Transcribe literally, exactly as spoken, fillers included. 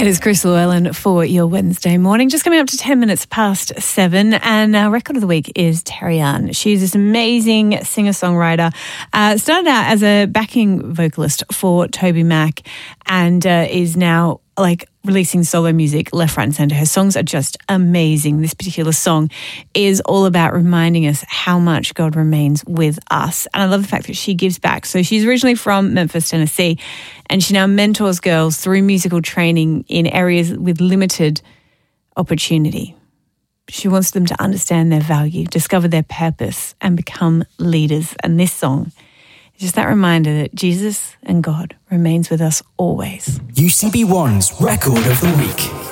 It is Chris Llewellyn for your Wednesday morning. Just coming up to ten minutes past seven, and our record of the week is Terri-Ann. She's this amazing singer-songwriter. Uh, started out as a backing vocalist for TobyMac and uh, is now like releasing solo music left, right and centre. Her songs are just amazing. This particular song is all about reminding us how much God remains with us. And I love the fact that she gives back. So she's originally from Memphis, Tennessee, and she now mentors girls through musical training in areas with limited opportunity. She wants them to understand their value, discover their purpose, and become leaders. And this song is just that reminder that Jesus and God remains with us always. U C B one's Record of the Week.